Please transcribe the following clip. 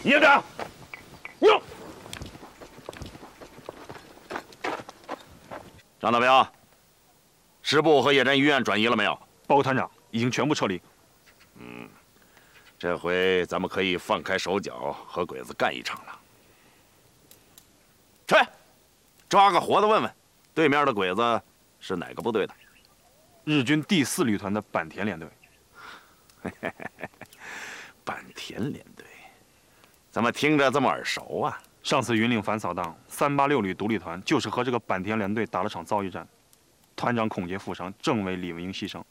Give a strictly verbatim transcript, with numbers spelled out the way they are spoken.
营长，哟， 张大彪，师部和野战医院转移了没有？ 报告团长，已经全部撤离。 嗯，这回咱们可以放开手脚和鬼子干一场了。去，抓个活的问问，对面的鬼子是哪个部队的？ 日军第四旅团的坂田联队。 坂田联队，怎么听着这么耳熟啊？ 上次云岭反扫荡，三八六旅独立团就是和这个坂田联队打了场遭遇战，团长孔杰负伤，正为李文英牺牲。